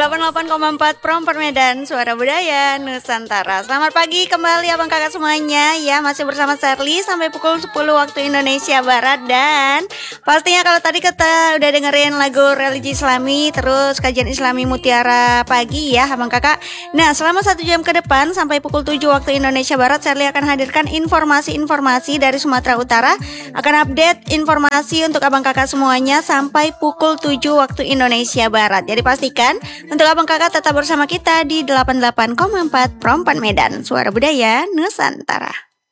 88,4 Promper Medan, Suara Budaya Nusantara. Selamat pagi kembali abang kakak semuanya. Ya, masih bersama Sherly sampai pukul 10 waktu Indonesia Barat. Dan pastinya kalau tadi kita udah dengerin lagu religi Islami, terus kajian Islami Mutiara pagi ya abang kakak. Nah, selama 1 jam ke depan sampai pukul 7 waktu Indonesia Barat, Sherly akan hadirkan informasi-informasi dari Sumatera Utara. Akan update informasi untuk abang kakak semuanya sampai pukul 7 waktu Indonesia Barat. Jadi pastikan untuk abang kakak tetap bersama kita di 88,4 Prompan Medan, Suara Budaya Nusantara.